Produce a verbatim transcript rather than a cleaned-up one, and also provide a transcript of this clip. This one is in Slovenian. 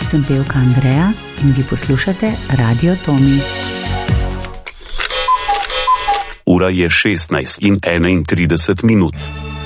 sem pevka Andreja in vi poslušate Radio Tomi. Ura je šestnajst in enaintrideset minut.